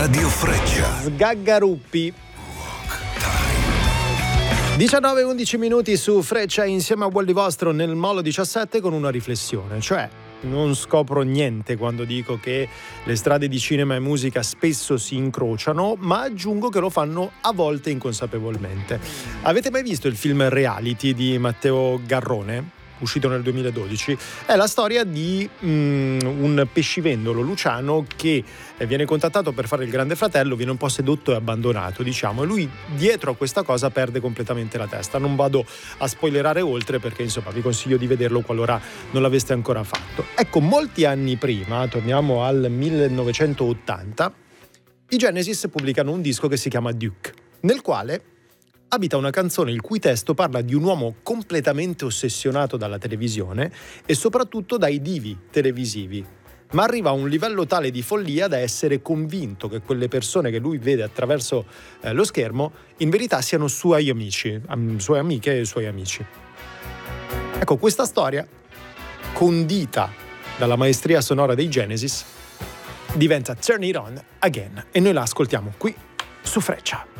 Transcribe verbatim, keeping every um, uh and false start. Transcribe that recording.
Radio Freccia. Sgaggaruppi. diciannove e undici minuti su Freccia insieme a Wally Vostro nel Molo diciassette con una riflessione, cioè non scopro niente quando dico che le strade di cinema e musica spesso si incrociano, ma aggiungo che lo fanno a volte inconsapevolmente. Avete mai visto il film Reality di Matteo Garrone? Uscito nel duemiladodici, è la storia di um, un pescivendolo luciano che viene contattato per fare il Grande Fratello, viene un po' sedotto e abbandonato, diciamo, e lui dietro a questa cosa perde completamente la testa. Non vado a spoilerare oltre perché insomma vi consiglio di vederlo qualora non l'aveste ancora fatto. Ecco, molti anni prima, torniamo al millenovecentottanta, i Genesis pubblicano un disco che si chiama Duke, nel quale abita una canzone il cui testo parla di un uomo completamente ossessionato dalla televisione e soprattutto dai divi televisivi, ma arriva a un livello tale di follia da essere convinto che quelle persone che lui vede attraverso eh, lo schermo in verità siano suoi amici, am- sue amiche e suoi amici. Ecco, questa storia, condita dalla maestria sonora dei Genesis, diventa Turn It On Again e noi la ascoltiamo qui su Freccia.